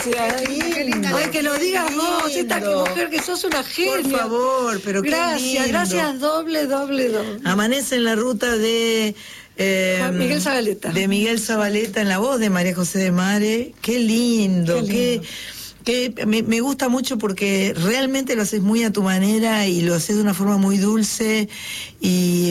gracias. Ay, que lo digas vos, esta mujer que sos una genia. Por favor, pero qué lindo. Gracias, doble. Amanece en la ruta de Miguel Zabaleta. De Miguel Zabaleta, en la voz de María José de Mare. Qué lindo. Me gusta mucho porque realmente lo haces muy a tu manera y lo haces de una forma muy dulce y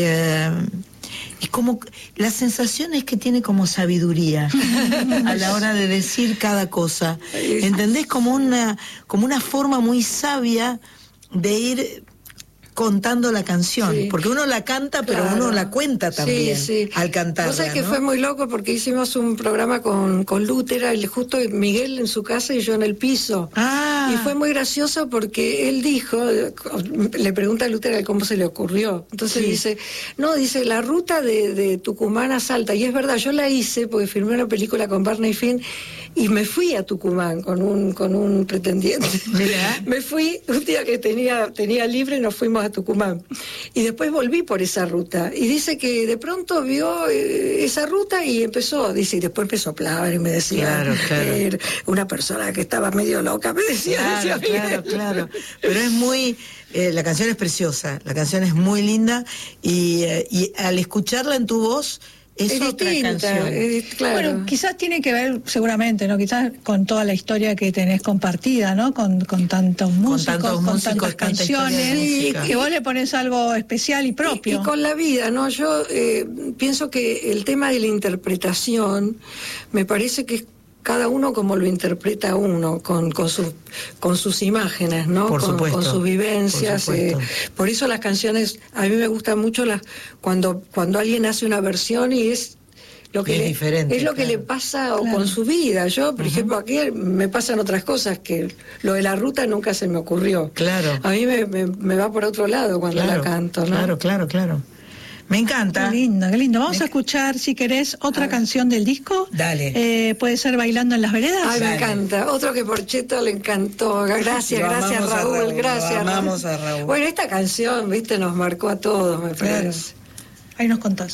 como la sensación es que tiene como sabiduría a la hora de decir cada cosa. ¿Entendés? Como una forma muy sabia de ir contando la canción, porque uno la canta, pero uno la cuenta también al cantarla. Cosa que fue muy loco porque hicimos un programa con Lutera, justo Miguel en su casa y yo en el piso. Y fue muy gracioso porque él dijo, le pregunta a Lutera cómo se le ocurrió. Entonces dice, la ruta de Tucumán a Salta, y es verdad, yo la hice porque filmé una película con Barney Finn y me fui a Tucumán con un pretendiente. Me fui un día que tenía libre, nos fuimos a Tucumán y después volví por esa ruta y dice que de pronto vio esa ruta y después empezó a hablar y me decía una persona que estaba medio loca, me decía. Claro, pero es muy la canción es preciosa, la canción es muy linda y al escucharla en tu voz es otra canción. Bueno, quizás tiene que ver, seguramente, ¿no? Quizás con toda la historia que tenés compartida, ¿no? Con tantos músicos, con tantas canciones, que vos le pones algo especial y propio. Y con la vida, ¿no? Yo pienso que el tema de la interpretación, me parece que es cada uno como lo interpreta uno, con sus imágenes, ¿no? Con sus vivencias. Por eso las canciones, a mí me gustan mucho cuando alguien hace una versión y es lo que le pasa con su vida. Yo, por ejemplo, aquí me pasan otras cosas que lo de la ruta nunca se me ocurrió. Claro. A mí me va por otro lado cuando la canto, ¿no? Claro. Me encanta. Qué lindo. Vamos a escuchar, si querés, otra canción del disco. Dale. Puede ser Bailando en las Veredas. Ay, me encanta. Otro que Porchetto le encantó. Gracias Raúl. Gracias. Amamos a Raúl. Bueno, esta canción, viste, nos marcó a todos, me parece. Ahí nos contás.